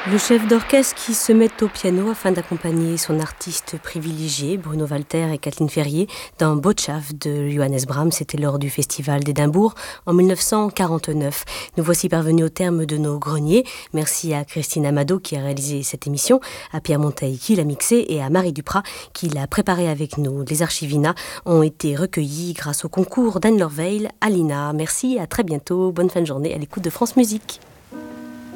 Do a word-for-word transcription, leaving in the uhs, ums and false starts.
Le chef d'orchestre qui se met au piano afin d'accompagner son artiste privilégié, Bruno Walter et Kathleen Ferrier, dans Botschaft de Johannes Brahms. C'était lors du festival d'Édimbourg en mille neuf cent quarante-neuf. Nous voici parvenus au terme de nos greniers. Merci à Christine Amado qui a réalisé cette émission, à Pierre Monteil qui l'a mixé et à Marie Duprat qui l'a préparé avec nous. Les archivina ont été recueillis grâce au concours d'Anne Lorveil à l'I N A. Merci, à très bientôt. Bonne fin de journée à l'écoute de France Musique.